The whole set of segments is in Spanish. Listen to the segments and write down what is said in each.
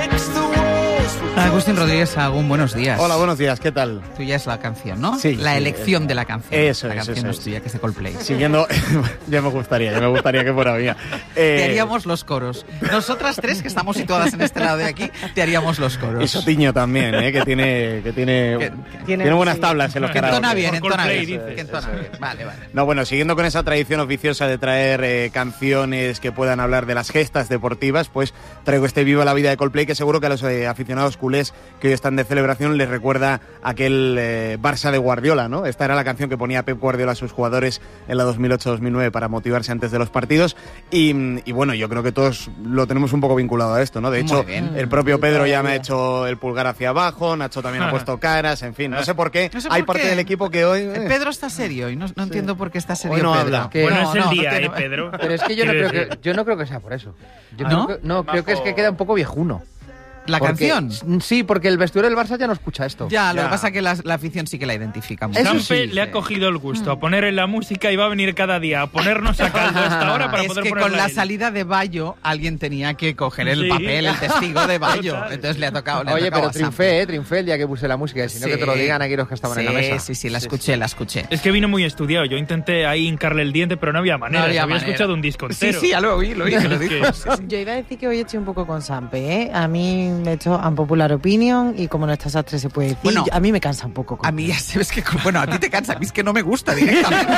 Agustín Rodríguez Sahagún, buenos días. Hola, buenos días, ¿qué tal? Tuya es la canción, ¿no? Sí. La elección de la canción. Eso la es, canción eso no es es. tuya, que es de Coldplay. Siguiendo, ya me gustaría que fuera mía. Te haríamos los coros. Nosotras tres, que estamos situadas en este lado de aquí, te haríamos los coros. Y Sotiño también, que tiene buenas tablas en los que entona karaoke. bien, entona Coldplay, bien. dices. Que entona bien. Vale. No, bueno, siguiendo con esa tradición oficiosa de traer canciones que puedan hablar de las gestas deportivas, pues traigo este Viva la vida de Coldplay, que seguro que a los aficionados culés que hoy están de celebración les recuerda aquel Barça de Guardiola, ¿no? Esta era la canción que ponía Pep Guardiola a sus jugadores en la 2008-2009 para motivarse antes de los partidos y bueno, yo creo que todos lo tenemos un poco vinculado a esto, ¿no? De hecho, el propio Pedro ya me ha hecho el pulgar hacia abajo, Nacho también ha puesto caras, en fin, no sé por qué. No sé Hay por parte qué. del equipo que hoy... Pedro está serio y no entiendo por qué está serio. Hoy no Pedro. habla. Que- Bueno, es el día, tiene- Pedro. Pero es que yo no creo que sea por eso. Yo ¿No? creo que es que queda un poco viejuno. La Porque- canción. Sí, porque el vestuario del Barça ya no escucha esto. Ya, lo Ya. que pasa es que la afición sí que la identifica mucho. Eso Sampe sí, le ha cogido el gusto a poner en la música y va a venir cada día a ponernos a caldo a esta hora para Es poder que ponerla con la él. salida de Bayo alguien tenía que coger el Sí. papel, el testigo de Bayo. Total. Entonces le ha tocado. Oye, pero a Sampe. triunfé el día que puse la música, si no Sí. que te lo digan aquí los que estaban en la mesa. Sí, la escuché. Es que vino muy estudiado. Yo intenté ahí hincarle el diente, pero no había manera. No había había manera. escuchado un disco entero. Sí, ya lo oí, que lo Es dijo. que- Sí, sí. Yo iba a decir que hoy estoy un poco con Sampe, ¿eh? A mí me he hecho unpopular opinion y como no está sastre se puede decir, Bueno, a mí me cansa un poco. A mí ya sabes que, bueno, a ti te cansa, a mí es que no me gusta directamente.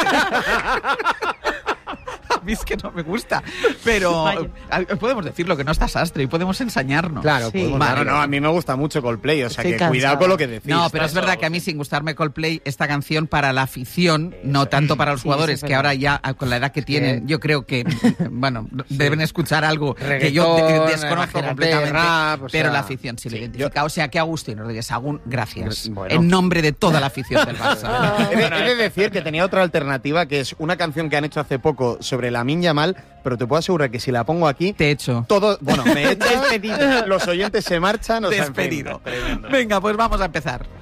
A mí es que no me gusta. Pero podemos decirlo, que no está sastre y podemos ensañarnos. Claro, Sí. podemos Vale. No, a mí me gusta mucho Coldplay, o sea Estoy que cansada. cuidado con lo que decís. No, pero es verdad que a mí, sin gustarme Coldplay, esta canción para la afición, no tanto para los Sí, jugadores, eso es que verdad. ahora ya, con la edad que tienen, yo creo que, bueno, deben escuchar algo que Reggaetón, yo desconozco imagínate, completamente, rap, o pero sea, la afición sí lo identifica. O sea que Agustín Rodríguez Sahagún, gracias. Bueno. En nombre de toda la afición del Barça. He de decir que tenía otra alternativa, que es una canción que han hecho hace poco sobre Lamine Yamal, pero te puedo asegurar que si la pongo aquí, Te he hecho. todo, bueno, me he despedido, los oyentes se marchan, o sea, en fin, Despedido. tremendo. Venga, pues vamos a empezar.